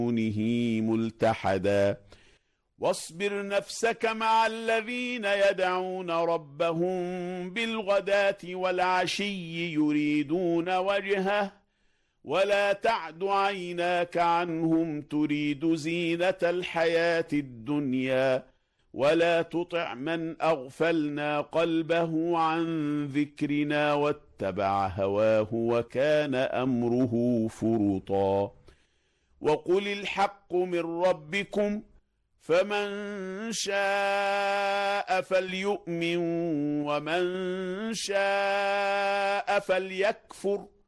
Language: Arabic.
دونه ملتحدا واصبر نفسك مع الذين يدعون ربهم بالغداة والعشي يريدون وجهه ولا تعد عيناك عنهم تريد زينة الحياة الدنيا ولا تطع من أغفلنا قلبه عن ذكرنا واتبع هواه وكان أمره فرطا وقل الحق من ربكم فمن شاء فليؤمن ومن شاء فليكفر